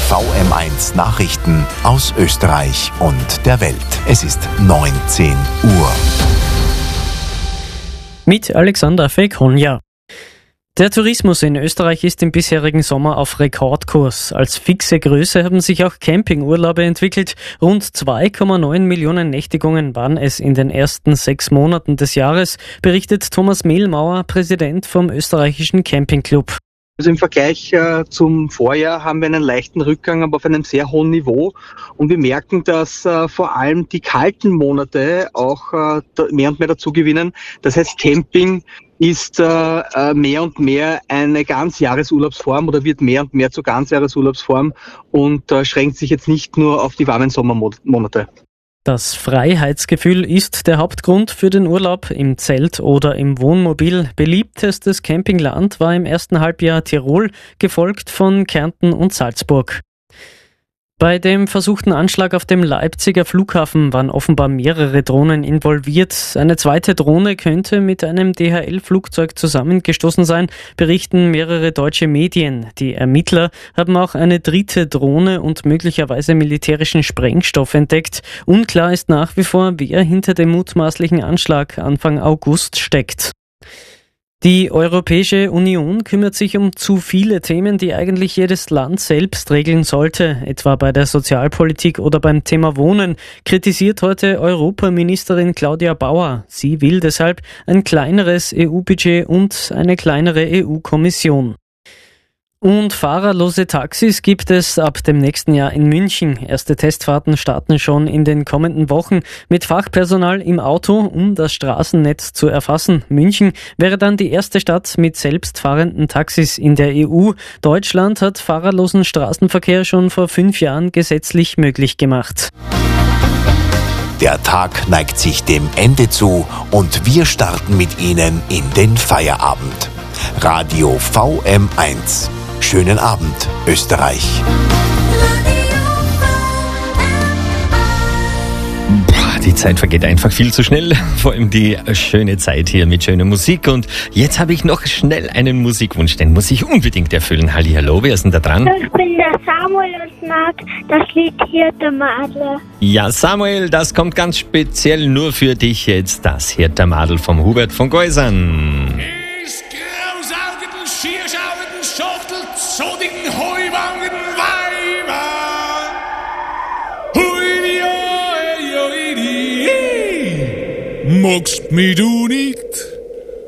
VM1 Nachrichten aus Österreich und der Welt. Es ist 19 Uhr. Mit Alexander Fekonja. Der Tourismus in Österreich ist im bisherigen Sommer auf Rekordkurs. Als fixe Größe haben sich auch Campingurlaube entwickelt. Rund 2,9 Millionen Nächtigungen waren es in den ersten 6 Monaten des Jahres, berichtet Thomas Mehlmauer, Präsident vom österreichischen Campingclub. Also im Vergleich zum Vorjahr haben wir einen leichten Rückgang, aber auf einem sehr hohen Niveau. Und wir merken, dass vor allem die kalten Monate auch mehr und mehr dazu gewinnen. Das heißt, Camping ist mehr und mehr eine Ganzjahresurlaubsform oder wird mehr und mehr zur Ganzjahresurlaubsform und schränkt sich jetzt nicht nur auf die warmen Sommermonate. Das Freiheitsgefühl ist der Hauptgrund für den Urlaub im Zelt oder im Wohnmobil. Beliebtestes Campingland war im ersten Halbjahr Tirol, gefolgt von Kärnten und Salzburg. Bei dem versuchten Anschlag auf dem Leipziger Flughafen waren offenbar mehrere Drohnen involviert. Eine zweite Drohne könnte mit einem DHL-Flugzeug zusammengestoßen sein, berichten mehrere deutsche Medien. Die Ermittler haben auch eine dritte Drohne und möglicherweise militärischen Sprengstoff entdeckt. Unklar ist nach wie vor, wer hinter dem mutmaßlichen Anschlag Anfang August steckt. Die Europäische Union kümmert sich um zu viele Themen, die eigentlich jedes Land selbst regeln sollte, etwa bei der Sozialpolitik oder beim Thema Wohnen, kritisiert heute Europaministerin Claudia Bauer. Sie will deshalb ein kleineres EU-Budget und eine kleinere EU-Kommission. Und fahrerlose Taxis gibt es ab dem nächsten Jahr in München. Erste Testfahrten starten schon in den kommenden Wochen mit Fachpersonal im Auto, um das Straßennetz zu erfassen. München wäre dann die erste Stadt mit selbstfahrenden Taxis in der EU. Deutschland hat fahrerlosen Straßenverkehr schon vor 5 Jahren gesetzlich möglich gemacht. Der Tag neigt sich dem Ende zu und wir starten mit Ihnen in den Feierabend. Radio VM1. Schönen Abend, Österreich. Die Zeit vergeht einfach viel zu schnell, vor allem die schöne Zeit hier mit schöner Musik. Und jetzt habe ich noch schnell einen Musikwunsch, den muss ich unbedingt erfüllen. Hallihallo, wer ist denn da dran? Ich bin der Samuel und mag das Lied Hirte Madel. Ja, Samuel, das kommt ganz speziell nur für dich jetzt. Das Hirte Madel vom Hubert von Geusern. Schierschauenden Schachtel, zodigen Heuwangen, Weiber. Hui, oi, oi, magst mich du nicht